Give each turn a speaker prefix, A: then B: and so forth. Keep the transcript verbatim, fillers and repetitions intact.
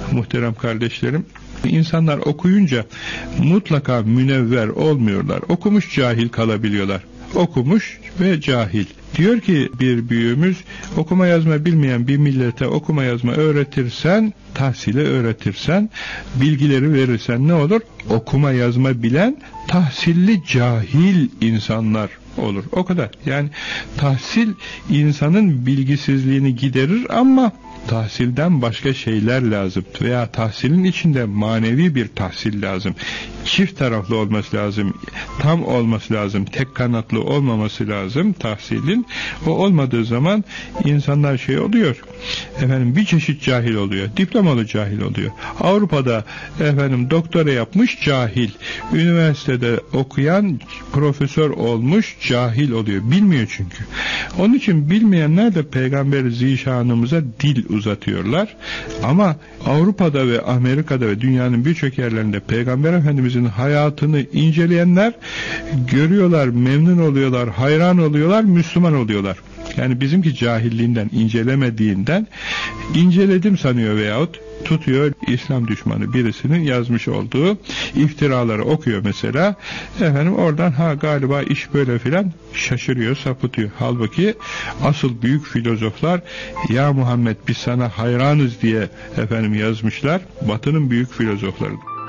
A: muhterem kardeşlerim. İnsanlar okuyunca mutlaka münevver olmuyorlar. Okumuş cahil kalabiliyorlar. Okumuş ve cahil. Diyor ki bir büyüğümüz, okuma yazma bilmeyen bir millete okuma yazma öğretirsen, tahsili öğretirsen, bilgileri verirsen ne olur? Okuma yazma bilen, tahsilli cahil insanlar olur. O kadar. Yani tahsil insanın bilgisizliğini giderir ama tahsilden başka şeyler lazım veya tahsilin içinde manevi bir tahsil lazım. Çift taraflı olması lazım. Tam olması lazım. Tek kanatlı olmaması lazım tahsilin. O olmadığı zaman insanlar şey oluyor. Efendim bir çeşit cahil oluyor. Diplomalı cahil oluyor. Avrupa'da efendim doktora yapmış cahil. Üniversitede okuyan profesör olmuş cahil oluyor. Bilmiyor çünkü. Onun için bilmeyenler de Peygamber Zişanımıza dil uzatıyorlar. Ama Avrupa'da ve Amerika'da ve dünyanın birçok yerlerinde Peygamber Efendimizin hayatını inceleyenler görüyorlar, memnun oluyorlar, hayran oluyorlar, Müslüman oluyorlar. Yani bizimki cahilliğinden, incelemediğinden inceledim sanıyor veyahut tutuyor İslam düşmanı birisinin yazmış olduğu iftiraları okuyor mesela. Efendim oradan ha galiba iş böyle filan şaşırıyor, sapıtıyor. Halbuki asıl büyük filozoflar ya Muhammed biz sana hayranız diye efendim yazmışlar. Batı'nın büyük filozofları.